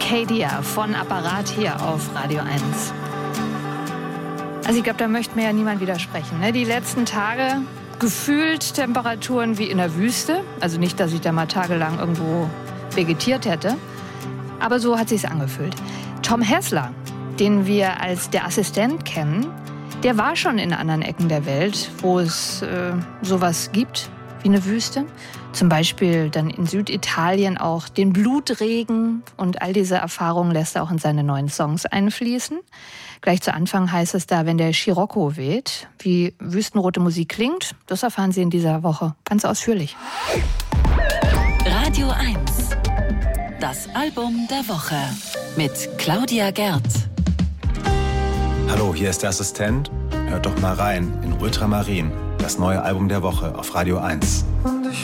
Arcadia von Apparat hier auf Radio 1. Also ich glaube, da möchte mir ja niemand widersprechen. Ne? Die letzten Tage gefühlt Temperaturen wie in der Wüste. Also nicht, dass ich da mal tagelang irgendwo vegetiert hätte. Aber so hat sich's angefühlt. Tom Hessler, den wir als der Assistent kennen, der war schon in anderen Ecken der Welt, wo es sowas gibt wie eine Wüste. Zum Beispiel dann in Süditalien auch den Blutregen. Und all diese Erfahrungen lässt er auch in seine neuen Songs einfließen. Gleich zu Anfang heißt es da, wenn der Scirocco weht. Wie wüstenrote Musik klingt, das erfahren Sie in dieser Woche ganz ausführlich. Radio 1. Das Album der Woche mit Claudia Gerd. Hallo, hier ist der Assistent. Hört doch mal rein in Ultramarin, das neue Album der Woche auf Radio 1.